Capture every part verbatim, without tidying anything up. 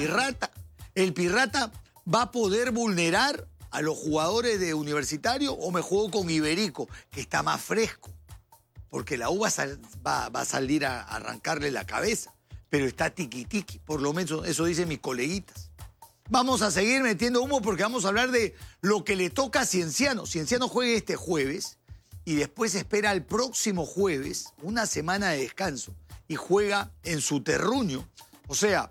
Pirrata, el Pirrata va a poder vulnerar a los jugadores de Universitario, o me juego con Iberico, que está más fresco, porque la U va a, sal, va, va a salir a arrancarle la cabeza, pero está tiqui-tiqui, por lo menos eso dicen mis coleguitas. Vamos a seguir metiendo humo porque vamos a hablar de lo que le toca a Cienciano. Cienciano juega este jueves y después espera el próximo jueves, una semana de descanso, y juega en su terruño. O sea,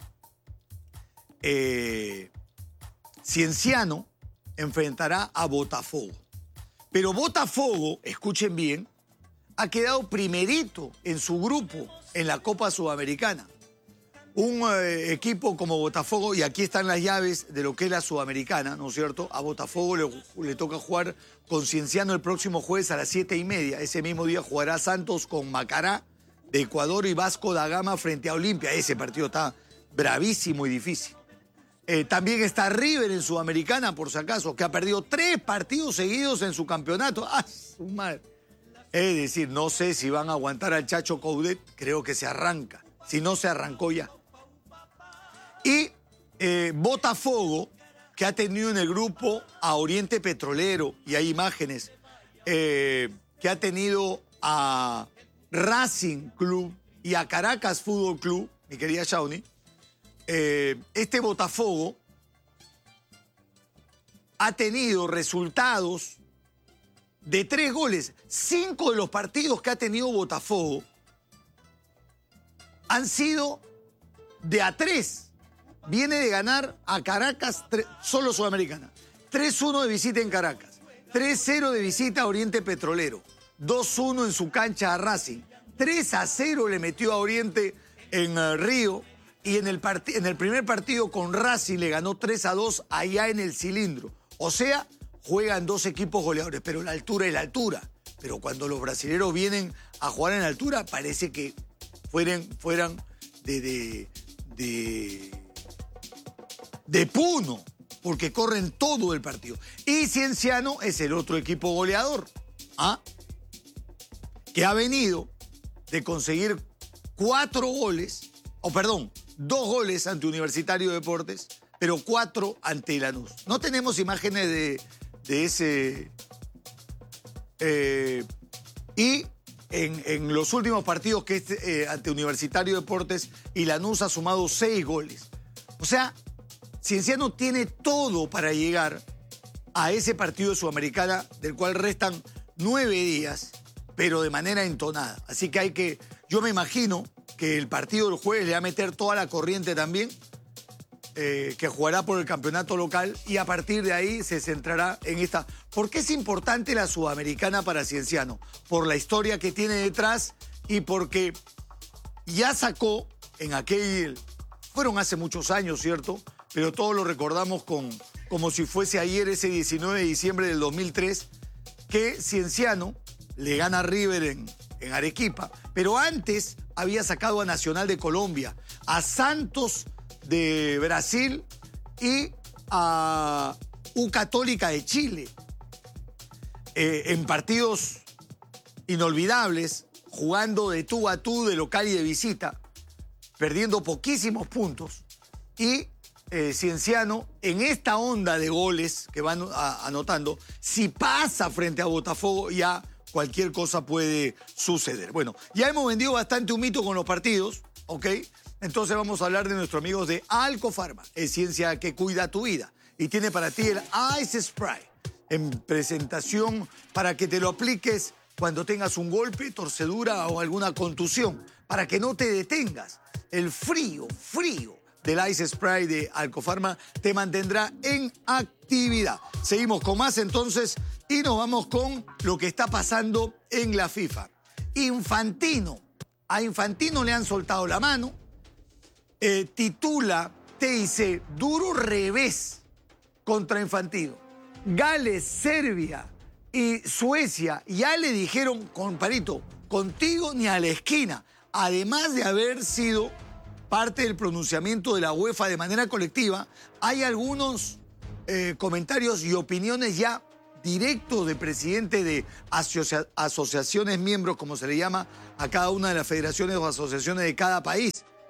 eh, Cienciano enfrentará a Botafogo. Pero Botafogo, escuchen bien, ha quedado primerito en su grupo en la Copa Sudamericana. Un eh, equipo como Botafogo, y aquí están las llaves de lo que es la Sudamericana, ¿no es cierto? A Botafogo le, le toca jugar con Cienciano el próximo jueves a las siete y media. Ese mismo día jugará Santos con Macará de Ecuador y Vasco da Gama frente a Olimpia. Ese partido está bravísimo y difícil. Eh, también está River en Sudamericana, por si acaso, que ha perdido tres partidos seguidos en su campeonato. ¡Ah, su madre! Es decir, no sé si van a aguantar al Chacho Coudet, creo que se arranca. Si no, se arrancó ya. Y eh, Botafogo, que ha tenido en el grupo a Oriente Petrolero, y hay imágenes, eh, que ha tenido a Racing Club y a Caracas Fútbol Club, mi querida Shawnee, eh, este Botafogo ha tenido resultados de tres goles. Cinco de los partidos que ha tenido Botafogo han sido de a tres. Viene de ganar a Caracas, solo Sudamericana. tres uno de visita en Caracas. tres cero de visita a Oriente Petrolero. dos uno en su cancha a Racing. tres a cero le metió a Oriente en uh, Río. Y en el, en el primer partido con Racing le ganó tres a dos allá en el Cilindro. O sea, juegan dos equipos goleadores, pero la altura es la altura. Pero cuando los brasileños vienen a jugar en altura, parece que fueran, fueran de... de, de de Puno, porque corren todo el partido. Y Cienciano es el otro equipo goleador, ¿ah? que ha venido de conseguir cuatro goles, o perdón, dos goles ante Universitario de Deportes, pero cuatro ante Lanús. No tenemos imágenes de, de ese... Eh, y en, en los últimos partidos que es eh, ante Universitario de Deportes y Lanús ha sumado seis goles. O sea, Cienciano tiene todo para llegar a ese partido de Sudamericana, del cual restan nueve días, pero de manera entonada. Así que hay que, yo me imagino que el partido del jueves le va a meter toda la corriente también, eh, que jugará por el campeonato local, y a partir de ahí se centrará en esta. ¿Por qué es importante la Sudamericana para Cienciano? Por la historia que tiene detrás y porque ya sacó en aquel, fueron hace muchos años, ¿cierto?, pero todos lo recordamos con, como si fuese ayer, ese diecinueve de diciembre del dos mil tres, que Cienciano le gana a River en, en Arequipa, pero antes había sacado a Nacional de Colombia, a Santos de Brasil y a U Católica de Chile, eh, en partidos inolvidables, jugando de tú a tú, de local y de visita, perdiendo poquísimos puntos, y Eh, Cienciano, en esta onda de goles que van a, anotando, si pasa frente a Botafogo, ya cualquier cosa puede suceder. Bueno, ya hemos vendido bastante humito con los partidos, ¿ok? Entonces vamos a hablar de nuestros amigos de Alcofarma. Es ciencia que cuida tu vida. Y tiene para ti el Ice Spray, en presentación para que te lo apliques cuando tengas un golpe, torcedura o alguna contusión, para que no te detengas. El frío, frío del Ice Spray de Alcofarma te mantendrá en actividad. Seguimos con más entonces y nos vamos con lo que está pasando en la FIFA. Infantino. A Infantino le han soltado la mano. Eh, titula, te dice, duro revés contra Infantino. Gales, Serbia y Suecia ya le dijeron, comparito, contigo ni a la esquina. Además de haber sido parte del pronunciamiento de la UEFA de manera colectiva, hay algunos eh, comentarios y opiniones ya directos de presidente de asocia asociaciones miembros, como se le llama a cada una de las federaciones o asociaciones de cada país.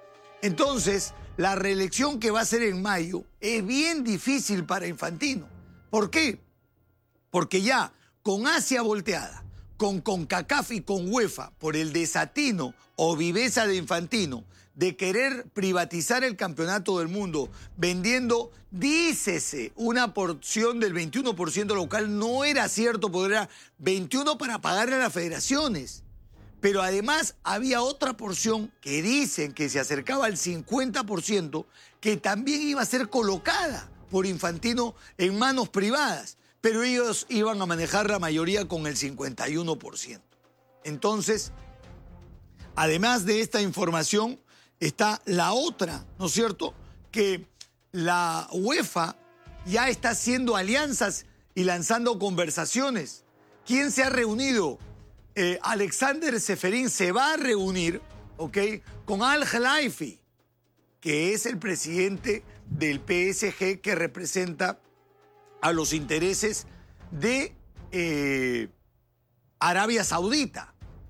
Entonces, la reelección que va a ser en mayo es bien difícil para Infantino. ¿Por qué? Porque ya con Asia volteada, con CONCACAF y con UEFA, por el desatino o viveza de Infantino de querer privatizar el campeonato del mundo, vendiendo, dícese, una porción del veintiuno por ciento local, no era cierto, porque era veintiuno para pagarle a las federaciones. Pero además había otra porción que dicen que se acercaba al cincuenta por ciento, que también iba a ser colocada por Infantino en manos privadas, pero ellos iban a manejar la mayoría con el cincuenta y uno por ciento. Entonces, además de esta información, está la otra, ¿no es cierto?, que la UEFA ya está haciendo alianzas y lanzando conversaciones. ¿Quién se ha reunido? Eh, Alexander Ceferín se va a reunir, ¿ok?, con Al Khelaifi, que es el presidente del P S G que representa a los intereses de eh, Arabia Saudita,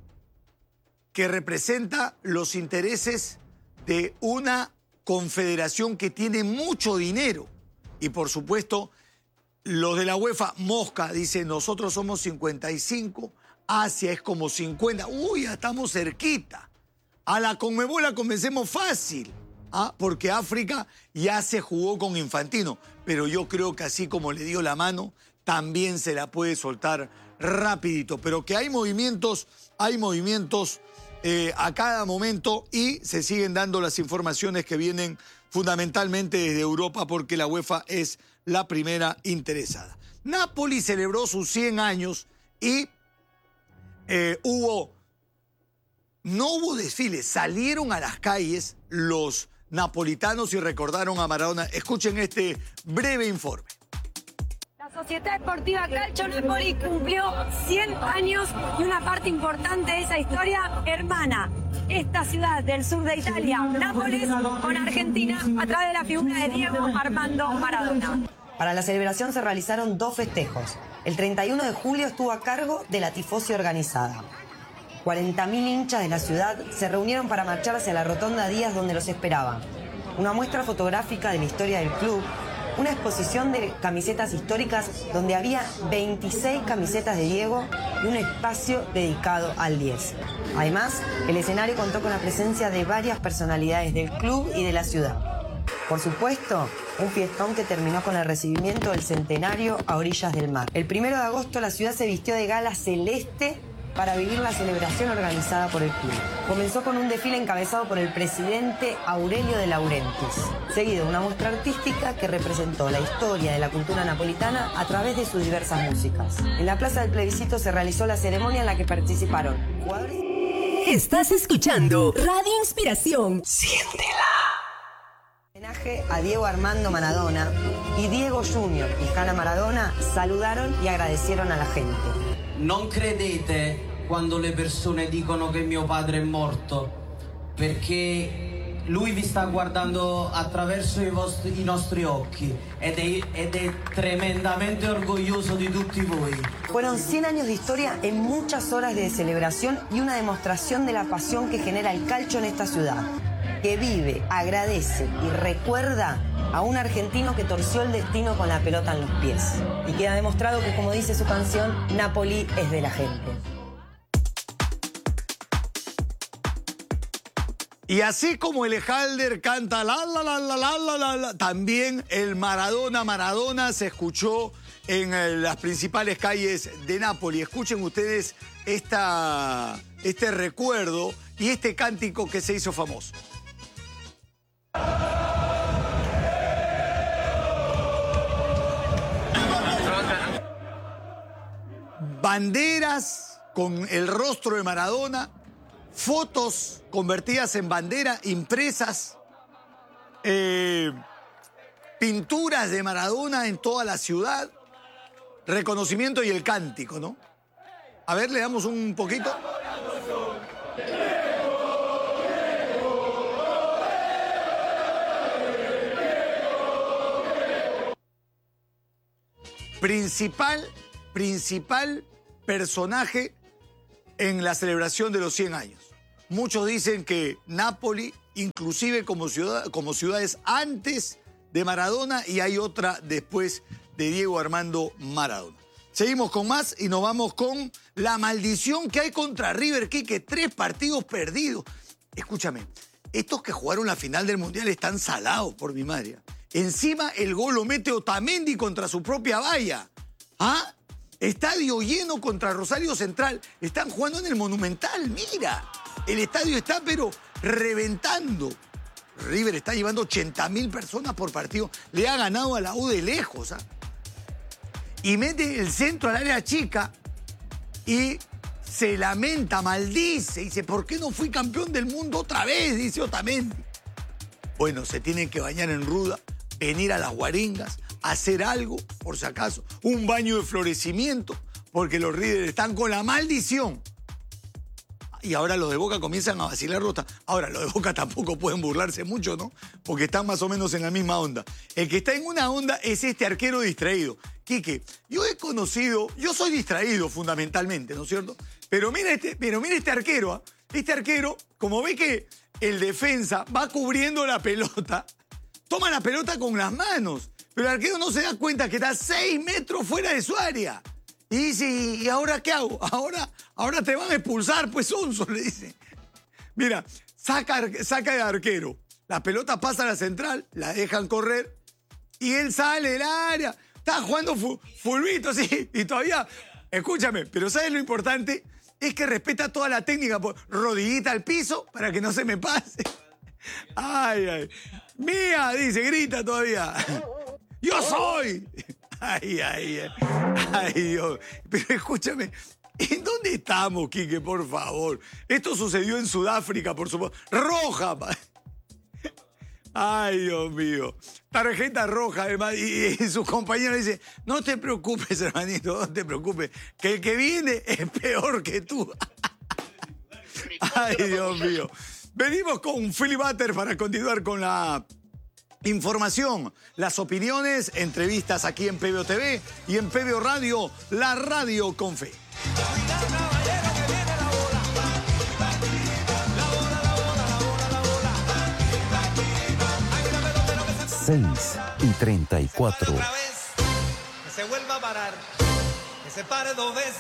que representa los intereses de una confederación que tiene mucho dinero. Y por supuesto, los de la UEFA, Mosca dice, nosotros somos cincuenta y cinco, Asia es como cincuenta. Uy, ya estamos cerquita. A la Conmebol la convencemos fácil, ¿ah? Porque África ya se jugó con Infantino. Pero yo creo que así como le dio la mano, también se la puede soltar rapidito. Pero que hay movimientos, hay movimientos eh, a cada momento y se siguen dando las informaciones que vienen fundamentalmente desde Europa porque la UEFA es la primera interesada. Napoli celebró sus cien años y eh, hubo, no hubo desfiles, salieron a las calles los napolitanos y recordaron a Maradona. Escuchen este breve informe. La Società Deportiva Calcio Napoli cumplió cien años y una parte importante de esa historia hermana esta ciudad del sur de Italia, Nápoles, con Argentina a través de la figura de Diego Armando Maradona. Para la celebración se realizaron dos festejos. El treinta y uno de julio estuvo a cargo de la tifosi organizada. cuarenta mil hinchas de la ciudad se reunieron para marchar hacia la Rotonda Díaz donde los esperaban. Una muestra fotográfica de la historia del club, una exposición de camisetas históricas donde había veintiséis camisetas de Diego y un espacio dedicado al diez. Además, el escenario contó con la presencia de varias personalidades del club y de la ciudad. Por supuesto, un fiestón que terminó con el recibimiento del centenario a orillas del mar. El primero de agosto la ciudad se vistió de gala celeste para vivir la celebración organizada por el club. Comenzó con un desfile encabezado por el presidente Aurelio de Laurentiis, seguido de una muestra artística que representó la historia de la cultura napolitana a través de sus diversas músicas. En la Plaza del Plebiscito se realizó la ceremonia en la que participaron jugadores. Estás escuchando Radio Inspiración. Siéntela. Homenaje a Diego Armando Maradona y Diego Junior y Hanna Maradona saludaron y agradecieron a la gente. Non credete quando le persone dicono che mio padre è morto, perché lui vi sta guardando attraverso i, vostri, i nostri occhi ed è, ed è tremendamente orgoglioso di tutti voi. Fueron cien años de historia en muchas horas de celebración y una demostración de la pasión que genera el calcio en esta ciudad, que vive, agradece y recuerda a un argentino que torció el destino con la pelota en los pies. Y queda demostrado que, como dice su canción, Napoli es de la gente. Y así como el Ejalder canta la la la la la la la, la también el Maradona Maradona se escuchó en eh, las principales calles de Nápoli. Escuchen ustedes esta, este recuerdo y este cántico que se hizo famoso. Banderas con el rostro de Maradona, fotos convertidas en bandera, impresas, eh, pinturas de Maradona en toda la ciudad, reconocimiento y el cántico, ¿no? A ver, le damos un poquito. Principal, principal personaje en la celebración de los cien años. Muchos dicen que Napoli inclusive como, ciudad, como ciudades antes de Maradona y hay otra después de Diego Armando Maradona. Seguimos con más y nos vamos con la maldición que hay contra River, Quique, tres partidos perdidos. Escúchame, estos que jugaron la final del Mundial están salados por mi madre. Encima el gol lo mete Otamendi contra su propia valla. ¿Ah? Estadio lleno contra Rosario Central. Están jugando en el Monumental, mira. El estadio está pero reventando. River está llevando ochenta mil personas por partido. Le ha ganado a la U de lejos. ¿Ah? Y mete el centro al área chica y se lamenta, maldice. Dice, ¿por qué no fui campeón del mundo otra vez? Dice Otamendi. Bueno, se tienen que bañar en ruda, venir a las guaringas, hacer algo, por si acaso, un baño de florecimiento, porque los River están con la maldición. Y ahora los de Boca comienzan a vacilar rota. Ahora, los de Boca tampoco pueden burlarse mucho, ¿no? Porque están más o menos en la misma onda. El que está en una onda es este arquero distraído. Quique, yo he conocido, yo soy distraído fundamentalmente, ¿no es cierto? Pero mira este, pero mira este arquero, ¿eh? Este arquero, como ve que el defensa va cubriendo la pelota, toma la pelota con las manos, pero el arquero no se da cuenta que está seis metros fuera de su área. Y dice, ¿y ahora qué hago? Ahora, ahora te van a expulsar, pues, Onzo, le dice. Mira, saca, saca de arquero. La pelota pasa a la central, la dejan correr y él sale del área. Está jugando fu fulbito, sí, y todavía, escúchame, pero ¿sabes lo importante? Es que respeta toda la técnica, rodillita al piso para que no se me pase. Ay, ay. Mía, dice, grita todavía. ¡Yo soy! Ay, ay, ay. Ay, Dios. Pero escúchame, ¿en dónde estamos, Quique, por favor? Esto sucedió en Sudáfrica, por supuesto. ¡Roja! Ay, Dios mío. Tarjeta roja, además. Y, y su compañero dice, no te preocupes, hermanito, no te preocupes, que el que viene es peor que tú. Ay, Dios mío. Venimos con Philly Butter para continuar con la información, las opiniones, entrevistas aquí en P B O T V y en P B O Radio, la radio con fe. seis y treinta y cuatro. Que se vuelva a parar, que se pare dos veces.